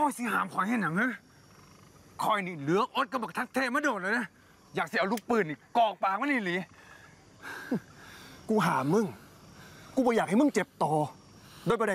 สิหามคอยให้หนังเฮ้ยคอยนี่เหลืออดกับบักทักเทมาโดดเลยนะอยากเสียเอาลูกปืนนี่กอกปากมันนี่หลีกูหามึงกูบ่อยากให้มึงเจ็บต่อโดยประเด็